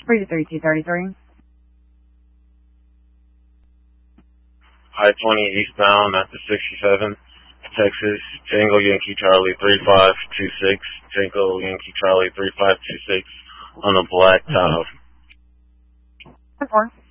33233. I-20 eastbound at the 67, Texas, Tango Yankee Charlie 3526, Tango Yankee Charlie 3526 on the Black Tahoe. 4.